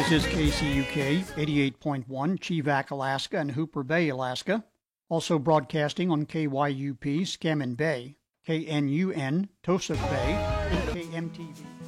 This is KCUK 88.1, Chivak, Alaska, and Hooper Bay, Alaska. Also broadcasting on KYUP, Scammon Bay, KNUN, Tosuk Bay, and KMTV.